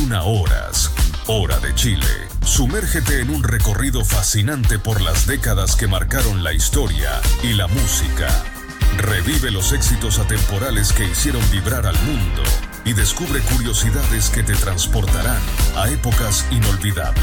21 horas, hora de Chile. Sumérgete en un recorrido fascinante por las décadas que marcaron la historia y la música. Revive los éxitos atemporales que hicieron vibrar al mundo y descubre curiosidades que te transportarán a épocas inolvidables.